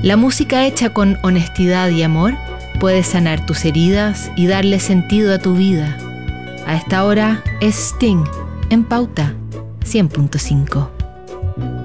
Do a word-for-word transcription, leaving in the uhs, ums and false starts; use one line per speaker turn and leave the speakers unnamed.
La música hecha con honestidad y amor puede sanar tus heridas y darle sentido a tu vida. A esta hora es Sting en Pauta cien punto cinco.